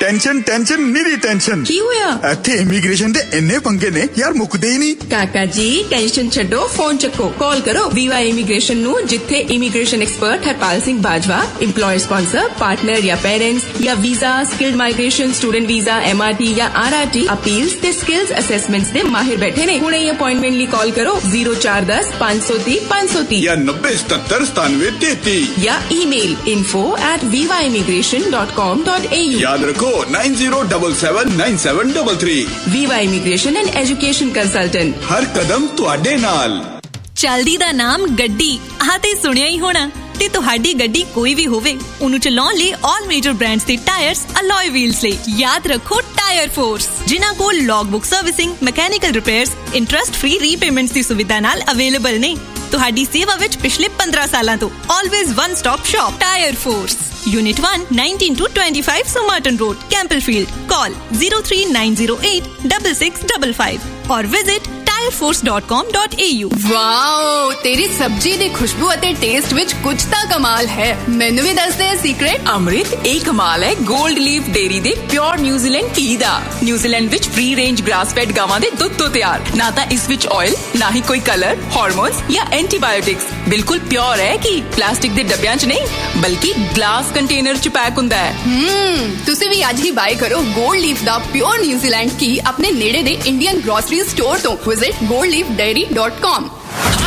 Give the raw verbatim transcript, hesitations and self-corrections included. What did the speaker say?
Tension tension निरी tension की होया इत्थे इमीग्रेशन दे इन्ने पंगे ने यार मुकदे ही नहीं। काका जी टेंशन छड्डो फोन चक्को कॉल करो वीवा इमीग्रेशन नु जिथे immigration expert Harpal Singh Bajwa employer sponsor partner या पेरेंट्स या visa skilled migration student visa MRT या आरआरटी अपील्स ते स्किल्स असेसमेंट्स दे माहिर बैठे ने। हुणे ही अपॉइंटमेंट ली कॉल करो जीरो चार दस पांच सौ तीस पांच सौ तीस या नब्बे सतर सतानवे तैतीस या email info at viva immigration dot com dot a u। याद रखो nine zero double seven nine seven double three. Viva Immigration and Education Consultant। हर कदम तुहाडे नाल। चलदी दा नाम गड्डी आ ते सुनिया ही होना ते तुहाडी गड्डी कोई भी होवे उन्हें चलाउण लई ऑल मेजर ब्रांड्स दे टायर्स अलॉय व्हील्स ले याद रखो टायर फोर्स जिन्हां कोल log book servicing mechanical repairs interest free repayments दी सुविधा नाल अवेलेबल ने। तुहाडी सेवा विच पिछले पंद्रह सालां तो always one stop shop tyre force unit one nineteen to twenty five सुमर्टन road कैंपलफील्ड call zero three nine zero eight double six double five और visit tyre force dot com dot A you. Wow तेरी सब्जी दी खुशबू अते test विच कुछ ता कमाल है। मैनू भी दस दे सीक्रेट। अमृत एक कमाल है गोल्ड लीफ डेयरी दे प्योर न्यूजीलैंड घी दा। न्यूजीलैंड विच फ्री रेंज ग्रास फेड गावां दे दुध तो तैयार ना ता इस विच ऑयल ना ही कोई कलर हार्मोन्स या एंटीबायोटिक्स बिल्कुल प्योर है कि प्लास्टिक दे डब्बियां च नहीं बल्कि ग्लास कंटेनर च पैक हुंदा है। हम्म तुसी भी आज ही बाय करो गोल्ड लीफ दा प्योर न्यूजीलैंड घी अपने नेड़े दे इंडियन ग्रोसरी स्टोर तो visit gold leaf dairy dot com।